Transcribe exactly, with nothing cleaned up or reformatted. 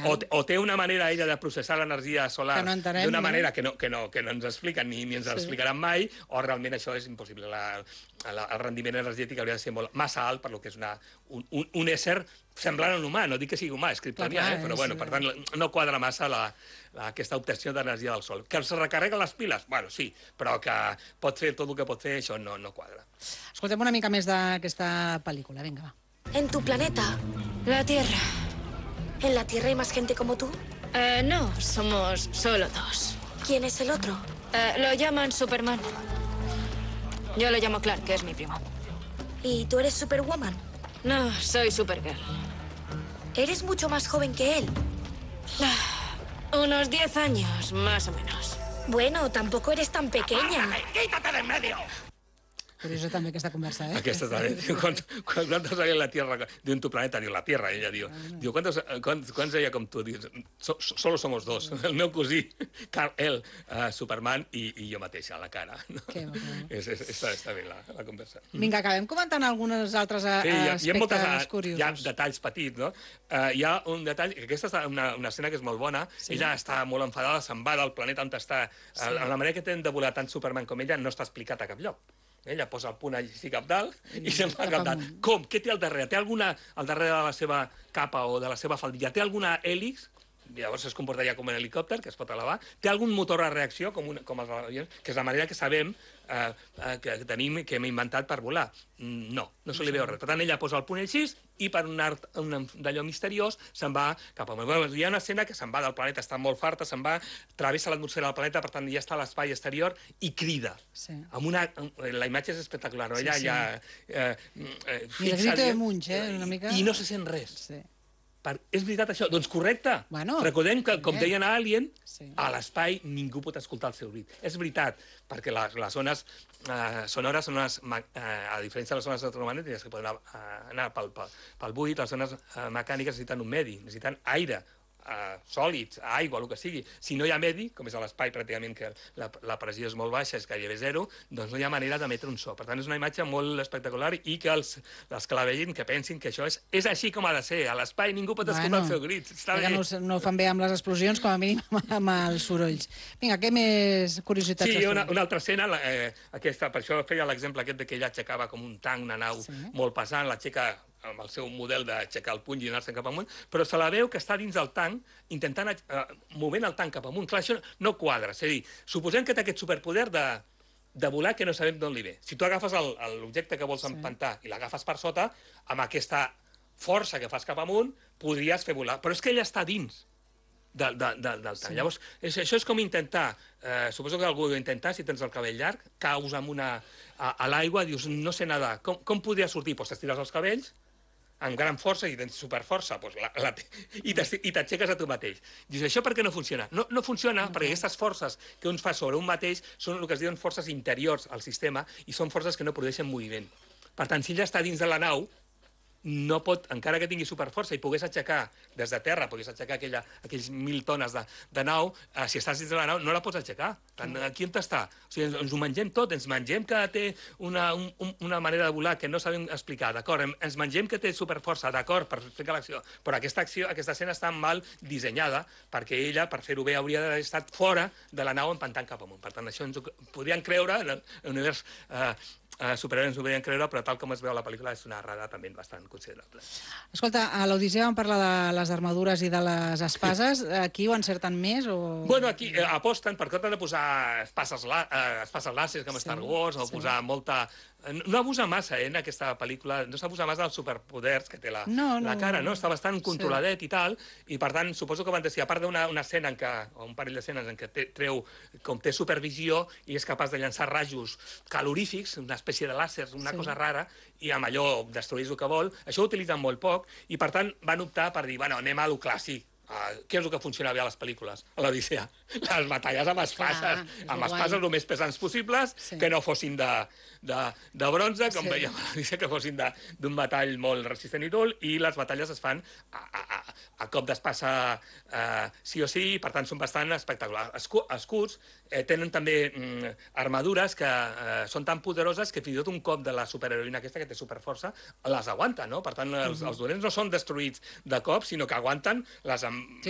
o, o té una manera ella de processar l'energia solar no d'una manera que no, que, no, que no ens expliquen ni, ni ens Sí. explicaran mai, o realment això és impossible. La, la, el rendiment energètic hauria de ser molt, massa alt per lo que és una, un, un, un ésser semblant a un humà, no dic que sigui humà, és criptonià, Clar, eh? però és- bueno, per tant no quadra massa la, la, aquesta obtenció d'energia del sol. Que es recarreguen les piles? Bueno, sí, però que pot fer tot el que pot fer, això no, no quadra. Escoltem una mica més d'aquesta pel·lícula, vinga, va. En tu planeta, La Tierra. ¿en la Tierra hay más gente como tú? Eh, no, somos solo dos. ¿Quién es el otro? Eh, lo llaman Superman. Yo lo llamo Clark, que es mi primo. ¿Y tú eres Superwoman? No, soy Supergirl. Eres mucho más joven que él. Unos diez años, más o menos. Bueno, tampoco eres tan pequeña. ¡Quítate de en medio! Curiosa també aquesta conversa, eh? Aquesta també. Diu, ¿cuántos, cuántos hay en la Tierra? Diu, en tu planeta, diu, la Tierra. Ella diu, diu ¿cuántos, quants, quants hi ha com tu? Diu, so, solo somos dos. El meu cosí, Carl, ell, uh, Superman, i, i jo mateixa, a la cara. No? Que bo, que bo. És, és, està, està bé la, la conversa. Vinga, acabem comentant alguns altres Sí, hi ha, aspectes hi ha, moltes, curiosos. hi ha detalls petits, no? Uh, hi ha un detall, que aquesta és una, una escena que és molt bona, Sí. ella està molt enfadada, se'n va del planeta on està, sí. uh, la manera que tenen de volar tant Superman com ella no està explicat a cap lloc. Ella posa el punt allí cap dalt i, i se'n va cap dalt. Com? Què té al darrere? Té alguna, al darrere de la seva capa o de la seva faldilla, té alguna hèlix? Llavors es comporta ja com un helicòpter, que es pot elevar. Té algun motor a reacció, com, una, com els avions, que és la manera que sabem eh, eh, que tenim, que hem inventat per volar. No, no se li veu res. Per tant, ella posa el punt així i per un art un, d'allò misteriós se'n va cap a... Bueno, hi ha una escena que se'n va del planeta, està molt farta, se'n va, travessa l'atmosfera del planeta, per tant, ja està a l'espai exterior i crida. Sí. Amb una, la imatge és espectacular, no? Sí, Ella sí. ja... Eh, eh, I el grito de Munch, eh, una mica. I no se sent res. Sí. Per, és veritat això? Doncs correcte. Bueno, Recordem que, com bé. deien a Alien, Sí. a l'espai ningú pot escoltar el seu crit. És veritat, perquè les, les zones eh, sonores són unes, eh, a diferència de les zones electromagnètiques que poden anar, anar pel, pel, pel buit, les zones eh, mecàniques necessiten un medi, necessiten aire, Uh, sòlids, aigua, el que sigui. Si no hi ha medi, com és a l'espai pràcticament que la, la pressió és molt baixa, és gairebé zero, doncs no hi ha manera d'emetre un so. Per tant, és una imatge molt espectacular i que els, els que la vegin que pensin que això és, és així com ha de ser. A l'espai ningú pot escoltar Bueno, el seu grit. Està que bé. no, no ho fan bé amb les explosions, com a mínim amb, amb els sorolls. Vinga, què més curiositats? Sí, has hi ha una, trobat? una altra escena, la, eh, aquesta, per això feia l'exemple aquest de que ella aixecava com un tanc, una nau Sí. molt pesant, l'aixeca amb el seu model d'aixecar el puny i anar-se'n cap amunt, però se la veu que està dins del tanc, intentant, eh, movent el tanc cap amunt. Clar, això no quadra. És a dir, suposem que té aquest superpoder de, de volar que no sabem d'on li ve. Si tu agafes el- el- l'objecte que vols Sí. empantar i l'agafes per sota, amb aquesta força que fas cap amunt, podries fer volar. Però és que ella està dins de, de, de, del tanc. Sí. Llavors, és, això és com intentar, eh, suposo que algú ho intenta, si tens el cabell llarg, caus amb una, a, a l'aigua, dius, no sé nedar, com, com podria sortir? Doncs t'estires els cabells, amb gran força i tens superforça, doncs la, la, i t'esti- i t'aixeques a tu mateix. Dius, això per què no funciona? No, no funciona okay. perquè aquestes forces que un fa sobre un mateix són el que es diuen forces interiors al sistema i són forces que no produeixen moviment. Per tant, si ella està dins de la nau, no pot, encara que tingui superforça i pogués aixecar des de terra, pogués aixecar aquella, aquells mil tones de, de nau, eh, si estàs dins de la nau no la pots aixecar. Tant, aquí on està? O sigui, ens, ens ho mengem tot, ens mengem que té una, un, una manera de volar que no sabem explicar, d'acord, Em- ens mengem que té superforça, d'acord, per explicar l'acció, però aquesta acció, aquesta escena està mal dissenyada perquè ella, per fer-ho bé, hauria d'haver estat fora de la nau empantant cap amunt. Per tant, això ens ho podrien creure, en l'univers eh, Uh, superhéroes ens ho podien creure, però tal com es veu a la pel·lícula és una errada també bastant considerable. Escolta, a l'Odissea vam parlar de les armadures i de les espases. Aquí ho encerten més o...? Bueno, aquí eh, aposten per compte de posar espases, la, eh, espases làser com Sí, Star Wars, o sí. posar molta... eh, No abusa massa, eh, en aquesta pel·lícula, no s'abusa massa dels superpoders que té la, No, no. la cara, no? Està bastant controladet i tal, i per tant, suposo que van decidir, a part d'una una escena en què, o un parell d'escenes en què té, treu, com té supervisió, i és capaç de llançar rajos calorífics, una espècie de làsers, una Sí. cosa rara, i amb allò destrueix el que vol, això ho utilitzen molt poc, i per tant van optar per dir, bueno, anem a lo clàssic. Uh, què és el que funciona bé a les pel·lícules? A l'Odissea. Les batalles amb espases. Clar, és Amb guai. espases el més pesants possibles, Sí. que no fossin de, de, de bronze, com Sí. veiem a l'Odissea, que fossin de- d'un metall molt resistent i dur, i les batalles es fan a, a, a, a cop d'espasa eh, sí o sí, i per tant són bastant espectaculars. Escu escuts eh, tenen també mm, armadures que eh, són tan poderoses que fins i tot un cop de la superheroïna aquesta, que té superforça, les aguanta, no? Per tant, els, els dolents no són destruïts de cop, sinó que aguanten les... Am